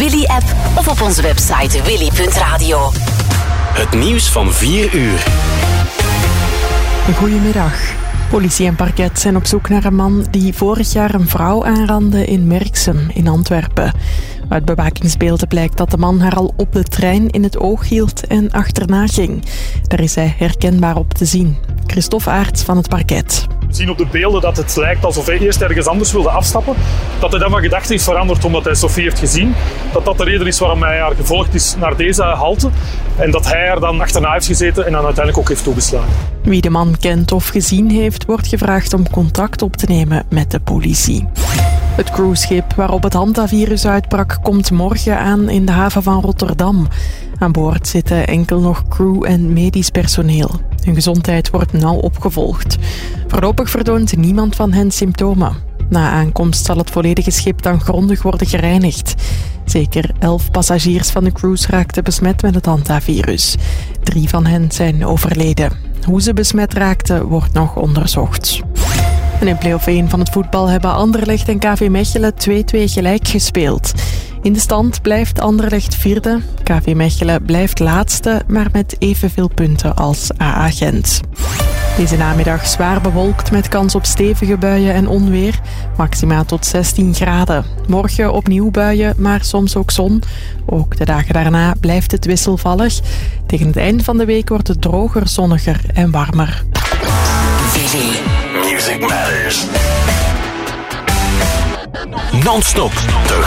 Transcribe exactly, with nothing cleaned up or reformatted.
Willy-app of op onze website willy punt radio. Het nieuws van vier uur. Goedemiddag. Politie en parket zijn op zoek naar een man die vorig jaar een vrouw aanrandde in Merksem in Antwerpen. Uit bewakingsbeelden blijkt dat de man haar al op de trein in het oog hield en achterna ging. Daar is hij herkenbaar op te zien. Christophe Aerts van het parket. We zien op de beelden dat het lijkt alsof hij eerst ergens anders wilde afstappen. Dat hij dan van gedachte is veranderd omdat hij Sophie heeft gezien. Dat dat de reden is waarom hij haar gevolgd is naar deze halte. En dat hij haar dan achterna heeft gezeten en dan uiteindelijk ook heeft toegeslagen. Wie de man kent of gezien heeft, wordt gevraagd om contact op te nemen met de politie. Het cruiseschip waarop het hantavirus uitbrak komt morgen aan in de haven van Rotterdam. Aan boord zitten enkel nog crew en medisch personeel. Hun gezondheid wordt nauw opgevolgd. Voorlopig vertoont niemand van hen symptomen. Na aankomst zal het volledige schip dan grondig worden gereinigd. Zeker elf passagiers van de cruise raakten besmet met het hantavirus. Drie van hen zijn overleden. Hoe ze besmet raakten wordt nog onderzocht. En in play-off één van het voetbal hebben Anderlecht en K V Mechelen twee-twee gelijk gespeeld. In de stand blijft Anderlecht vierde. K V Mechelen blijft laatste, maar met evenveel punten als A A Gent. Deze namiddag zwaar bewolkt met kans op stevige buien en onweer. Maxima tot zestien graden. Morgen opnieuw buien, maar soms ook zon. Ook de dagen daarna blijft het wisselvallig. Tegen het eind van de week wordt het droger, zonniger en warmer. Music Matters. Non-stop.